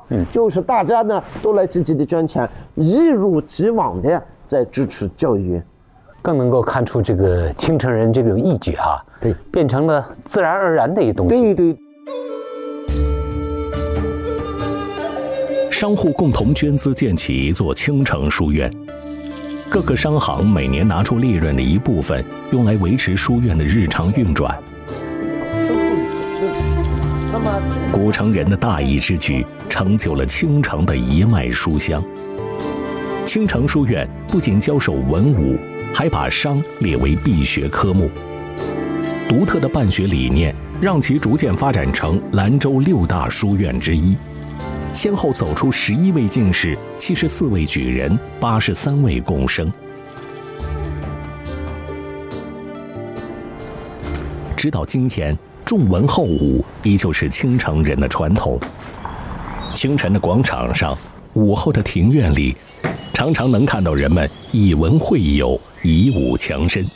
就是大家呢都来积极的捐钱，一如既往的在支持教育。 更能够看出这个青城人这个义举啊，对，变成了自然而然的一东西。 对。 商户共同捐资建起一座青城书院，各个商行每年拿出利润的一部分，用来维持书院的日常运转。古城人的大义之举，成就了青城的一脉书香。青城书院不仅教授文武，还把商列为必学科目。独特的办学理念让其逐渐发展成兰州6大书院之一，先后走出11位进士、74位举人、83位贡生。直到今天，重文厚武依旧是青城人的传统。清晨的广场上，午后的庭院里，常常能看到人们以文会友，以武强身。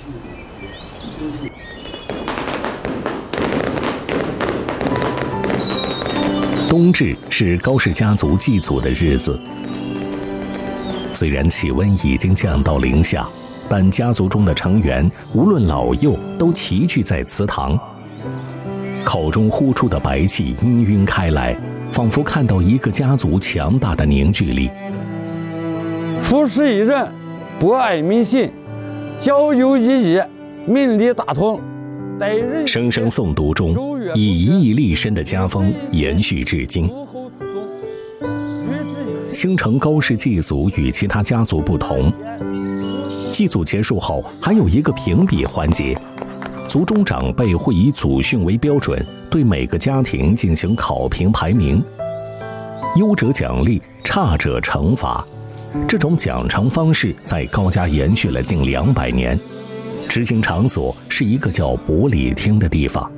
冬至是高氏家族祭祖的日子，虽然气温已经降到零下，但家族中的成员无论老幼都齐聚在祠堂，口中呼出的白气氤氲开来，仿佛看到一个家族强大的凝聚力。 处事一人，博爱民心，交友一义，民利大同。 声声诵读中，以义立身的家风延续至今。青城高氏祭祖与其他家族不同，祭祖结束后还有一个评比环节，族中长辈会以祖训为标准，对每个家庭进行考评排名，优者奖励，差者惩罚。这种奖惩方式在高家延续了近200年，执行场所是一个叫伯里厅的地方。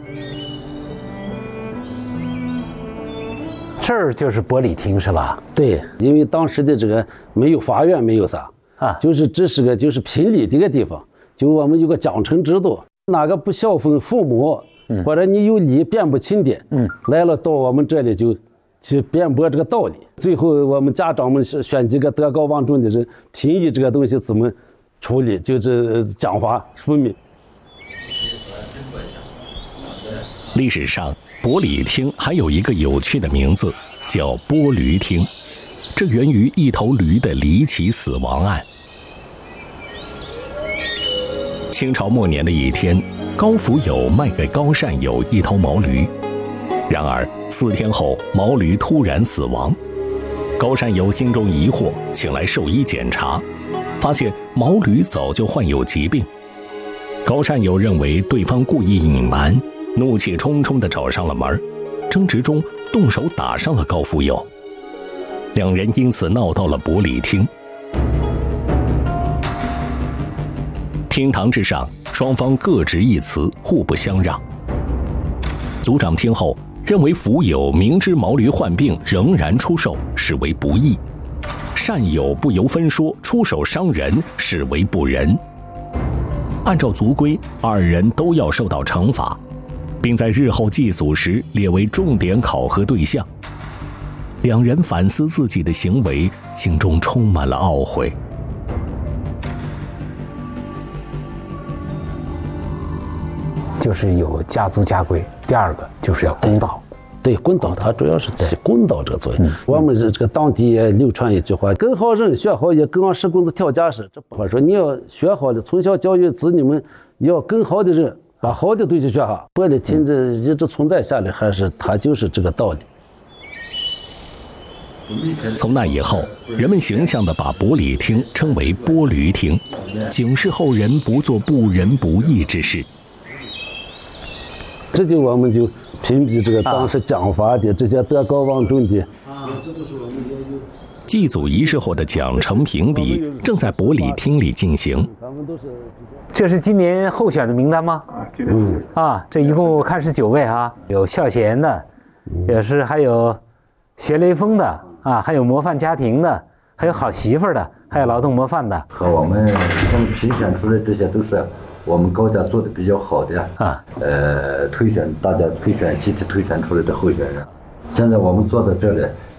这儿就是伯里厅是吧？ 对，因为当时的这个没有法院，没有啥啊，就是这是个就是评理的一个地方，就我们有个奖惩制度，哪个不孝顺父母，或者你有理辩不清的，来了到我们这里就去辩驳这个道理。最后我们家长们是选几个德高望重的人，评议这个东西怎么处理，就是讲话说明。 历史上，伯里厅还有一个有趣的名字，叫剥驴厅，这源于一头驴的离奇死亡案。清朝末年的一天，高福友卖给高善友一头毛驴，然而4天后，毛驴突然死亡。高善友心中疑惑，请来兽医检查，发现毛驴早就患有疾病。高善友认为对方故意隐瞒，怒气冲冲地找上了门，争执中动手打伤了高福友，两人因此闹到了伯里厅。厅堂之上，双方各执一词，互不相让。族长听后认为福友明知毛驴患病仍然出售，视为不义；善友不由分说出手伤人，视为不仁。按照族规，2人都要受到惩罚，并在日后祭祖时列为重点考核对象。两人反思自己的行为，心中充满了懊悔。 就是有家族家规，第2个就是要公道。 对，公道，它主要是起公道这个作用。我们这个当地也流传一句话：跟好人学好也，跟使公子跳家事。这话说你要学好的，从小教育子女们要跟好的人，把好的东西学好。伯里厅这一直存在下来，还是它就是这个道理。 从那以后，人们形象地把伯里厅称为剥驴厅，警示后人不做不仁不义之事。 这就我们就评比这个当时讲法的这些德高望重的。 祭祖仪式后的奖惩评比正在伯里厅里进行。 这是今年候选的名单吗？这一共我看是9位啊，有孝贤的，也是还有学雷锋的啊，还有模范家庭的，还有好媳妇的，还有劳动模范的。 和我们评选出来这些都是我们高家做的比较好的大家集体推选出来的候选人。现在我们做到这里，